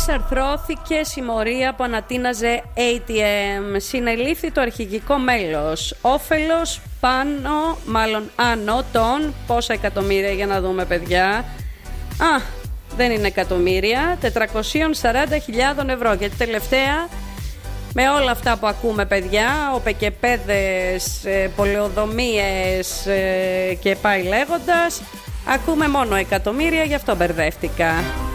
εξαρθρώθηκε συμμορία που ανατείναζε ATM. Συνελήφθη το αρχηγικό μέλος. Όφελος άνω των πόσα εκατομμύρια, για να δούμε, παιδιά. Δεν είναι εκατομμύρια, 440.000 ευρώ. Γιατί τελευταία, με όλα αυτά που ακούμε, παιδιά, οπεκεπέδες, πολεοδομίες και πάει λέγοντας, ακούμε μόνο εκατομμύρια, γι' αυτό μπερδεύτηκα.